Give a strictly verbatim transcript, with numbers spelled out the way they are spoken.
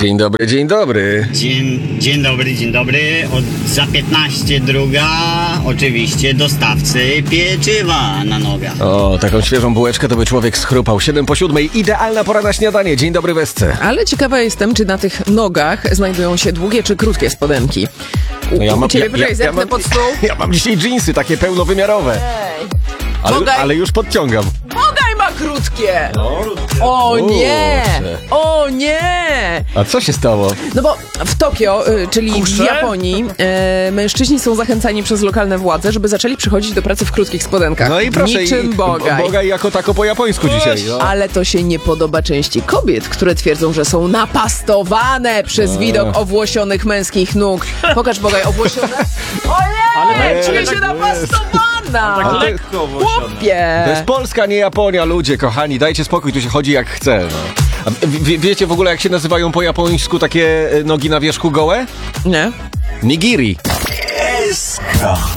Dzień dobry, dzień dobry. Dzień, dzień dobry, dzień dobry. Od, za piętnaście druga oczywiście dostawcy pieczywa na nogach. O, taką świeżą bułeczkę to by człowiek schrupał. Siedem po siódmej, idealna pora na śniadanie. Dzień dobry, Wesce. Ale ciekawa jestem, czy na tych nogach znajdują się długie czy krótkie spodenki. U, No ja mam, u ciebie, ja, poczekaj, ja, ja zerknę mam, pod stół. ja mam dzisiaj dżinsy, takie pełnowymiarowe. Ej, Ale, Bogaj. ale już podciągam. Bogaj ma krótkie! O nie! Kurczę. O nie! A co się stało? No bo w Tokio, y, czyli w Kusze? Japonii, y, mężczyźni są zachęcani przez lokalne władze, żeby zaczęli przychodzić do pracy w krótkich spodenkach. No i proszę. Niczym i, Bogaj. Bogaj jako tako po japońsku dzisiaj. No. Ale to się nie podoba części kobiet, które twierdzą, że są napastowane przez widok owłosionych męskich nóg. Pokaż, Bogaj, owłosione. Ojej, tak- czuję ale się tak napastowana! Ale to- lekko owłosione. Chłopie! To jest Polska, nie Japonia, ludzie kochani, dajcie spokój, tu się chodzi jak chce. No. A wie, wiecie w ogóle, jak się nazywają po japońsku takie e, nogi na wierzchu gołe? Nie? Nigiri.